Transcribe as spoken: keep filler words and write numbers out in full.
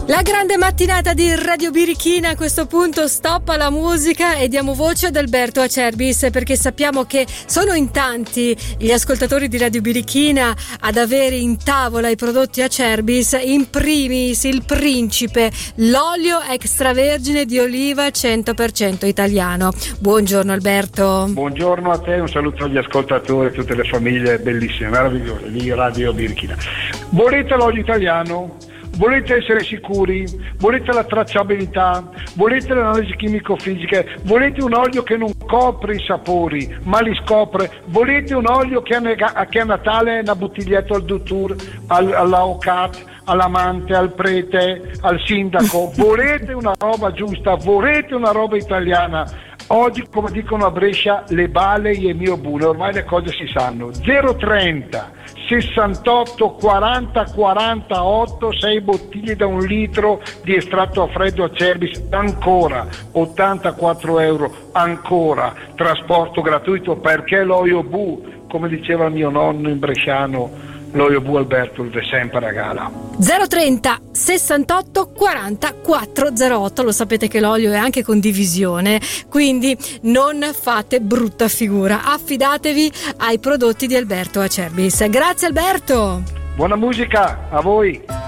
La grande mattinata di Radio Birichina, a questo punto stop alla musica e diamo voce ad Alberto Acerbis, perché sappiamo che sono in tanti gli ascoltatori di Radio Birichina ad avere in tavola i prodotti Acerbis, in primis il Principe, l'olio extravergine di oliva cento per cento italiano. Buongiorno Alberto. Buongiorno a te, un saluto agli ascoltatori e tutte le famiglie bellissime, meravigliose di Radio Birichina. Volete l'olio italiano? Volete essere sicuri? Volete la tracciabilità? Volete le analisi chimico-fisiche? Volete un olio che non copre i sapori ma li scopre? Volete un olio che a, nega- che a Natale è una bottiglietta al dottor, al, alla O C A T, all'amante, al prete, al sindaco? Volete una roba giusta? Volete una roba italiana? Oggi, come dicono a Brescia, le bale e mio bune, ormai le cose si sanno. zero trenta sessantotto quaranta quarantotto, sei bottiglie da un litro di estratto a freddo Acerbis, ancora ottantaquattro euro, ancora trasporto gratuito, perché l'Oio Bu, come diceva mio nonno in bresciano, l'Oio Bu Alberto il ve sempre regala. Zero trenta sessantotto quaranta quattrocentotto, lo sapete che l'olio è anche con divisione, quindi non fate brutta figura, affidatevi ai prodotti di Alberto Acerbis. Grazie Alberto. Buona musica a voi.